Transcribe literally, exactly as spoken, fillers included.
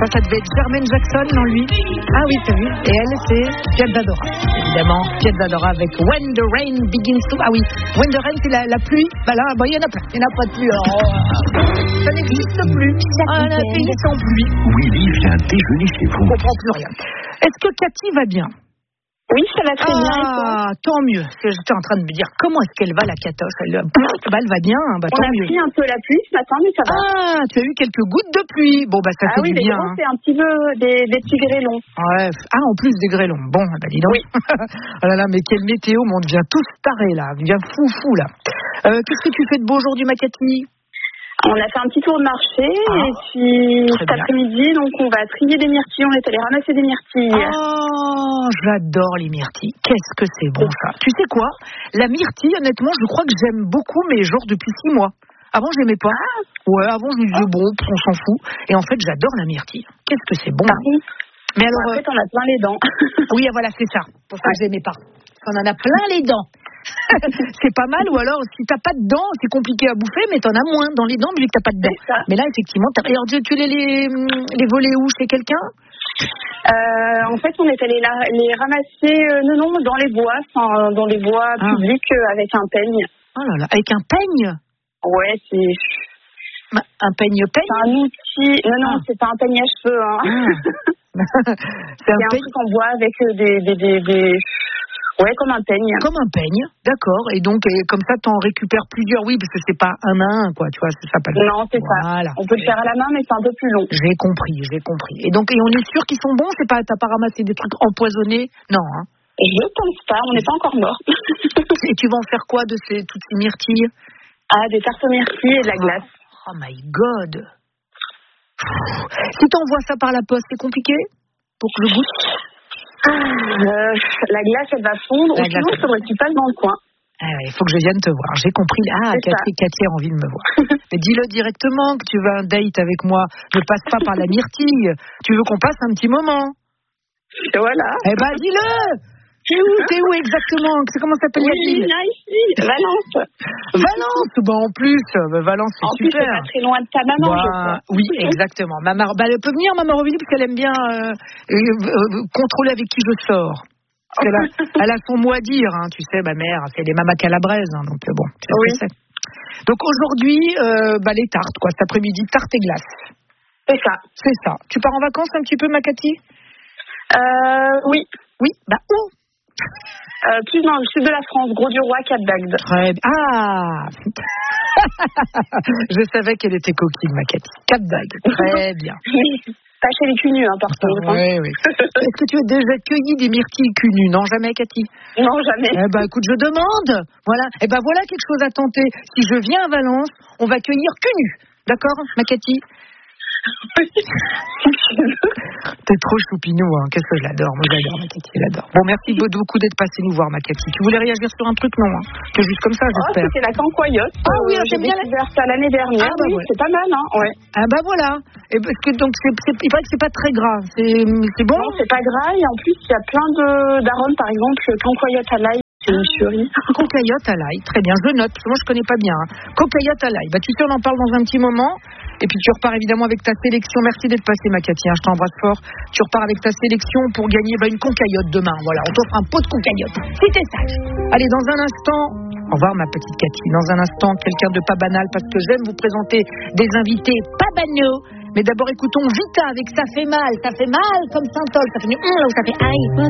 ça devait être Jermaine Jackson, non lui? Ah oui, t'as vu. Et elle, c'est Piazza Dora. Évidemment, Piazza Dora avec When the Rain Begins to... Ah oui, When the Rain, c'est la, la pluie. Bah là, bah, il y en a plein. Il n'y en a pas de pluie. Oh, ça n'existe plus. Ah, la pluie sans pluie. Willy vient déjeuner chez vous. Je comprends plus rien. Est-ce que Cathy va bien? Oui, ça va très ah, bien. Et toi? Tant mieux. J'étais en train de me dire comment est-ce qu'elle va, la catoche. Elle, bah, elle va bien. Bah, On tant a mieux. pris un peu la pluie ce matin, mais ça va. Ah, tu as eu quelques gouttes de pluie. Bon, bah ça ah fait oui, du les bien. gros, Hein. c'est un petit peu des, des petits grêlons. Ouais. Ah, en plus des grêlons. Bon, bah dis donc. Oui. Oh là là, mais quelle météo, on devient tous tarés là. On devient fou, fou là. Euh, qu'est-ce que tu fais de beau aujourd'hui, ma Cathy? On a fait un petit tour de marché ah, et puis cet bien. après-midi, donc on va trier des myrtilles. On est allé ramasser des myrtilles. Oh, j'adore les myrtilles. Qu'est-ce que c'est bon ça. Tu sais quoi? La myrtille, honnêtement, je crois que j'aime beaucoup, mais genre depuis six mois. Avant, je n'aimais pas. Ah. Ouais, avant, je me disais, bon, on s'en fout. Et en fait, j'adore la myrtille. Qu'est-ce que c'est bon. Par contre, mais alors, en fait, on a plein les dents. oui, voilà, c'est ça. Pour ça que je n'aimais pas. On en a plein les dents. C'est pas mal, ou alors si t'as pas de dents, c'est compliqué à bouffer, mais t'en as moins dans les dents vu que t'as pas de dents. Mais là, effectivement, t'as... Alors, tu les, les, les volets où? Chez quelqu'un? euh, En fait, on est allé la, les ramasser, euh, non, non, dans les bois, enfin, dans les bois ah. publics euh, avec un peigne. Oh là là, avec un peigne? Ouais, c'est... Un peigne-peigne? C'est un outil... Non, non, ah. c'est pas un peigne à cheveux, hein. Ah. c'est un, un peigne... truc en bois avec des... des, des, des... Ouais, comme un peigne. Comme un peigne, d'accord. Et donc, et comme ça, t'en récupères plusieurs, oui, parce que c'est pas un à un, quoi, tu vois, c'est ça, pas le... Non, c'est voilà. ça. On peut le faire à la main, mais c'est un peu plus long. J'ai compris, j'ai compris. Et donc, et on est sûr qu'ils sont bons? C'est pas, t'as pas ramassé des trucs empoisonnés? Non, hein. Je pense pas, on n'est pas encore mort. Et tu vas en faire quoi de ces, toutes ces myrtilles? Ah, des tartes aux myrtilles et de la glace. Oh, oh my God. Si t'envoies ça par la poste, c'est compliqué pour que je goûte? Euh, la glace, elle va fondre. Ou sinon, je faudrait que tu passes dans le coin. Il faut que je vienne te voir. J'ai compris. Ah, Cathy, Cathy a envie de me voir. Mais dis-le directement que tu veux un date avec moi. Ne passe pas par la myrtille. Tu veux qu'on passe un petit moment. Voilà. Eh ben, dis-le. T'es où, t'es où exactement? Comment s'appelle la ville? Oui, viens ici, Valence. Valence, bah en plus, bah Valence c'est en super. En plus, c'est pas très loin de ta maman, bah, je crois. Oui, exactement. Maman, bah, elle peut venir, maman Aurélie, parce qu'elle aime bien euh, euh, contrôler avec qui je sors. Parce qu'elle a, elle a son mot à dire, hein, tu sais, ma mère, c'est les mamas calabraises, hein, donc bon. Oui. C'est. Donc aujourd'hui, euh, bah, les tartes, quoi, cet après-midi, tartes et glaces. C'est ça. C'est ça. Tu pars en vacances un petit peu, ma Cathy? Euh, oui. Oui, bah où? Euh, plus dans le sud de la France, Gros-du-Roi, Cap d'Agde. Très bien. Ah je savais qu'elle était coquine, ma Cathy. Cap d'Agde. Très bien. Pas chez les cunus, hein, par contre. Oui, oui. Est-ce que tu as déjà cueilli des myrtilles cunus? Non, jamais, Cathy? Non, jamais. Eh ben, écoute, je demande. Voilà. Eh ben, voilà quelque chose à tenter. Si je viens à Valence, on va cueillir cunus. D'accord, ma Cathy? T'es trop choupinou, hein. Qu'est-ce que je l'adore. Moi, j'adore, ma Cathy, je l'adore. Bon, merci beaucoup d'être passé nous voir, ma Cathy. Tu voulais réagir sur un truc? Non, hein. C'est juste comme ça, j'espère. Oh, c'était la cancoyote. Ah oui, euh, j'aime j'ai bien. découvert ça l'année dernière. Ah, bah, oui, ouais. C'est pas mal, hein. Ouais. Ah bah voilà. Et parce que donc c'est, c'est, il paraît que c'est pas très gras. C'est, c'est bon. Non, c'est pas gras. Et en plus, il y a plein de d'arômes. Par exemple, cancoyote à l'ail. C'est une tuerie. Cocayote à l'ail, très bien, je note, parce que moi je connais pas bien. Hein. Cocayote à l'ail, bah, tu sais, on en parle dans un petit moment. Et puis tu repars évidemment avec ta sélection. Merci d'être passé, ma Cathy, hein, je t'embrasse fort. Tu repars avec ta sélection pour gagner bah, une concayote demain. Voilà, on t'offre un pot de concayote. Si t'es sage. Allez, dans un instant, au revoir ma petite Cathy. Dans un instant, quelqu'un de pas banal, parce que j'aime vous présenter des invités pas banaux. Mais d'abord, écoutons Vita avec Ça fait mal. Ça fait mal comme Saint-Ol. Ça fait une... Hum, là où ça fait aïe.